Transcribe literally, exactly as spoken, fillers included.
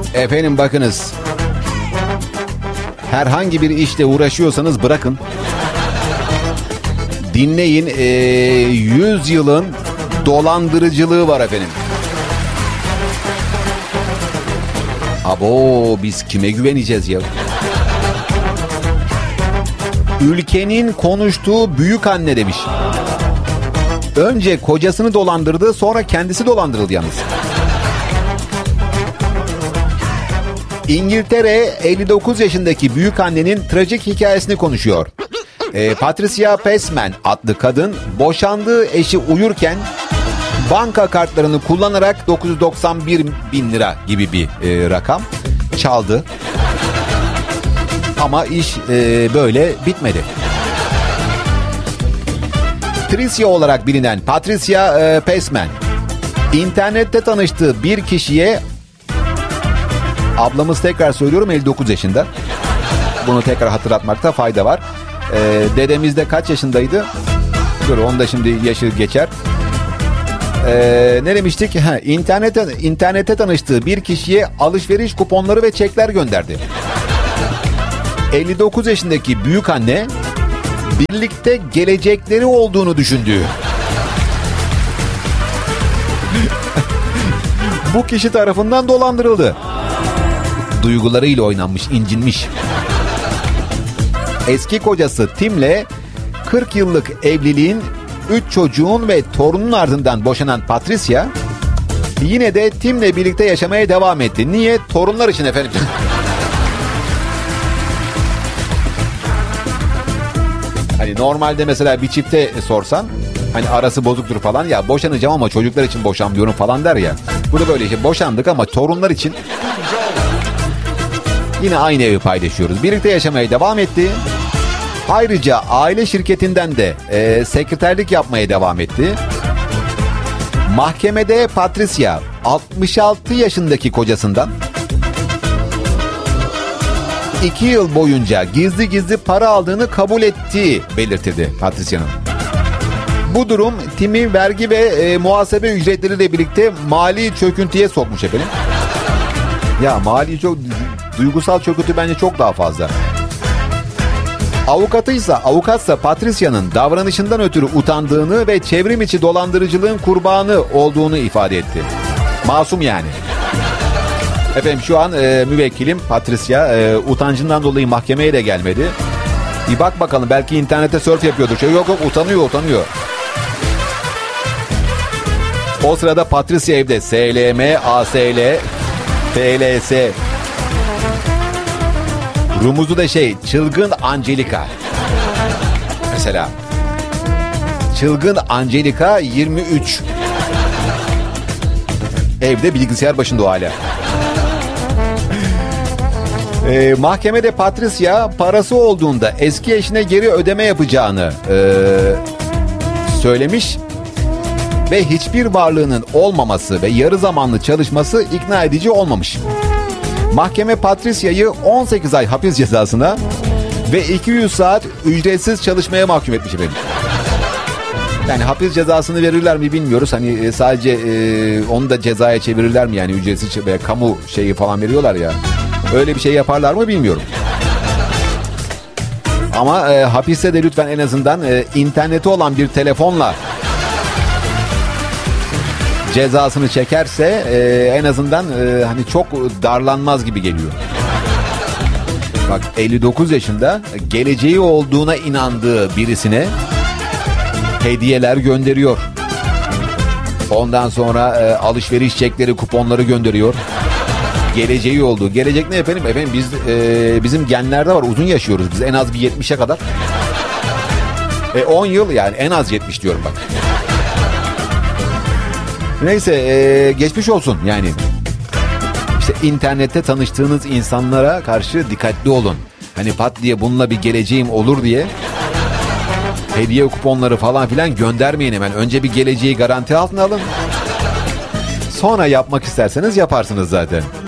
Efendim bakınız. Herhangi bir işle uğraşıyorsanız bırakın. Dinleyin, ee, yüz yılın dolandırıcılığı var efendim. Abo, biz kime güveneceğiz ya? Ülkenin konuştuğu büyük anne demiş. Önce kocasını dolandırdı, sonra kendisi dolandırıldı yalnız. İngiltere elli dokuz yaşındaki büyük annenin trajik hikayesini konuşuyor. E, Patricia Passman adlı kadın boşandığı eşi uyurken banka kartlarını kullanarak dokuz yüz doksan bir bin lira gibi bir e, rakam çaldı. Ama iş e, böyle bitmedi. Tricia olarak bilinen Patricia e, Passman internette tanıştığı bir kişiye, ablamız tekrar söylüyorum elli dokuz yaşında. Bunu tekrar hatırlatmakta fayda var. Ee, dedemiz de kaç yaşındaydı? Dur, onda şimdi yaşı geçer. Ee, ne demiştik? Ha, internete, internete tanıştığı bir kişiye alışveriş kuponları ve çekler gönderdi. elli dokuz yaşındaki büyük anne birlikte gelecekleri olduğunu düşündüğü bu kişi tarafından dolandırıldı. Duygularıyla oynanmış, incinmiş. Eski kocası Tim'le kırk yıllık evliliğin üç çocuğun ve torunun ardından boşanan Patricia yine de Tim'le birlikte yaşamaya devam etti. Niye? Torunlar için efendim. Hani normalde mesela bir çifte sorsan, hani arası bozuktur falan, ya boşanacağım ama çocuklar için boşanmıyorum falan der ya. Bu da böyle işte, boşandık ama torunlar için yine aynı evi paylaşıyoruz. Birlikte yaşamaya devam etti. Ayrıca aile şirketinden de e, sekreterlik yapmaya devam etti. Mahkemede Patricia altmış altı yaşındaki kocasından iki yıl boyunca gizli gizli para aldığını kabul ettiği belirtildi Patricia'nın. Bu durum Tim'i vergi ve e, muhasebe ücretleriyle birlikte mali çöküntüye sokmuş efendim. Ya mali çok... Duygusal çöküntü bence çok daha fazla. Avukatıysa, avukatsa Patricia'nın davranışından ötürü utandığını ve çevrim içi dolandırıcılığın kurbanı olduğunu ifade etti. Masum yani. Efendim şu an e, müvekkilim Patricia e, utancından dolayı mahkemeye de gelmedi. Bir bak bakalım, belki internette surf yapıyordur. Şey, yok yok, utanıyor utanıyor. O sırada Patricia evde S L M, A S L, F L S. Rumuzu da şey, çılgın Angelika. Mesela. Çılgın Angelika yirmi üç. Evde bilgisayar başında o hala. Ee, mahkemede Patricia parası olduğunda eski eşine geri ödeme yapacağını e, söylemiş ve hiçbir varlığının olmaması ve yarı zamanlı çalışması ikna edici olmamış. Mahkeme Patricia'yı on sekiz ay hapis cezasına ve iki yüz saat ücretsiz çalışmaya mahkum etmiş efendim. Yani hapis cezasını verirler mi bilmiyoruz. Hani sadece e, onu da cezaya çevirirler mi, yani ücretsiz veya kamu şeyi falan veriyorlar ya. Öyle bir şey yaparlar mı bilmiyorum. Ama e, hapiste de lütfen en azından e, interneti olan bir telefonla cezasını çekerse e, en azından e, hani çok darlanmaz gibi geliyor. Bak, elli dokuz yaşında geleceği olduğuna inandığı birisine hediyeler gönderiyor. Ondan sonra e, alışveriş çekleri, kuponları gönderiyor. Geleceği olduğu. Gelecek ne efendim? Efendim biz e, bizim genlerde var, uzun yaşıyoruz biz en az bir yetmişe kadar. E, on yıl yani en az yetmiş diyorum bak. Neyse e, geçmiş olsun yani. İşte internette tanıştığınız insanlara karşı dikkatli olun. Hani pat diye bununla bir geleceğim olur diye hediye kuponları falan filan göndermeyin hemen. Önce bir geleceği garanti altına alın. Sonra yapmak isterseniz yaparsınız zaten.